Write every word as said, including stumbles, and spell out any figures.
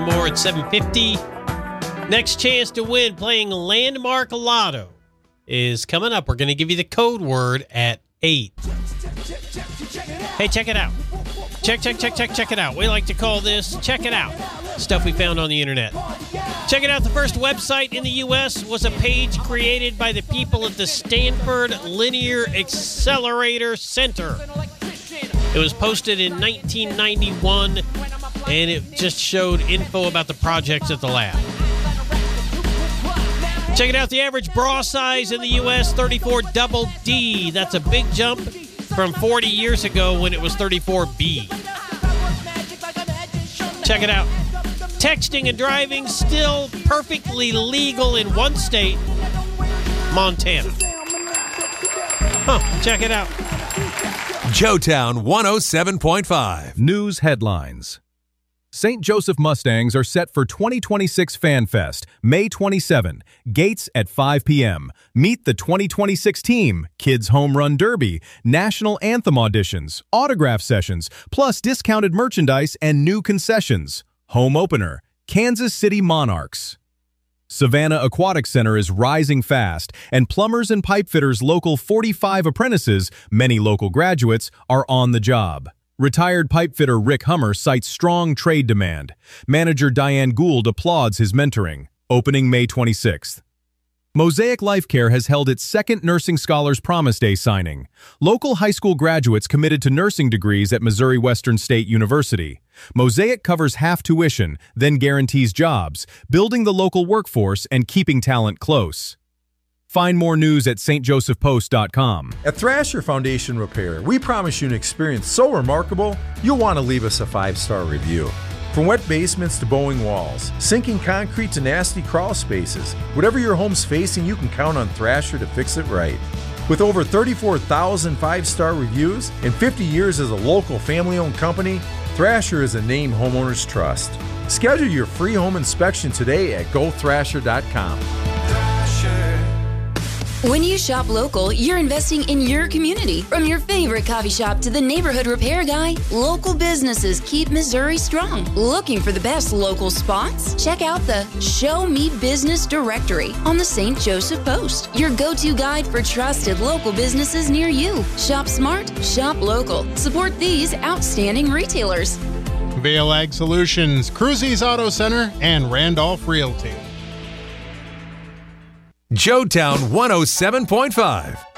More at seven fifty. Next chance to win playing Landmark Lotto is coming up. We're going to give you the code word at eight. Hey, check it out. Check, check, check, check, check it out. We like to call this Check It Out. Stuff we found on the internet. Check it out. The first website in the U S was a page created by the people at the Stanford Linear Accelerator Center. It was posted in nineteen ninety-one, and it just showed info about the projects at the lab. Check it out. The average bra size in the U S, thirty-four double D. That's a big jump from forty years ago when it was thirty-four B. Check it out. Texting and driving still perfectly legal in one state, Montana. Huh, check it out. Joetown one oh seven point five. News headlines. Saint Joseph Mustangs are set for twenty twenty-six Fan Fest, May twenty-seventh. Gates at five p.m. Meet the twenty twenty-six team, Kids Home Run Derby, National Anthem auditions, autograph sessions, plus discounted merchandise and new concessions. Home opener, Kansas City Monarchs. Savannah Aquatic Center is rising fast, and Plumbers and Pipefitters Local forty-five apprentices, many local graduates, are on the job. Retired pipefitter Rick Hummer cites strong trade demand. Manager Diane Gould applauds his mentoring. Opening May twenty-sixth. Mosaic Life Care has held its second Nursing Scholars Promise Day signing. Local high school graduates committed to nursing degrees at Missouri Western State University. Mosaic covers half tuition, then guarantees jobs, building the local workforce and keeping talent close. Find more news at s t joseph post dot com. At Thrasher Foundation Repair, we promise you an experience so remarkable, you'll want to leave us a five-star review. From wet basements to bowing walls, sinking concrete to nasty crawl spaces, whatever your home's facing, you can count on Thrasher to fix it right. With over thirty-four thousand five-star reviews and fifty years as a local family-owned company, Thrasher is a name homeowners trust. Schedule your free home inspection today at go thrasher dot com. When you shop local, you're investing in your community. From your favorite coffee shop to the neighborhood repair guy, local businesses keep Missouri strong. Looking for the best local spots? Check out the Show Me Business directory on the Saint Joseph Post, your go-to guide for trusted local businesses near you. Shop smart, shop local. Support these outstanding retailers. Vail Ag Solutions, Cruzy's Auto Center, and Randolph Realty. Joetown one oh seven point five.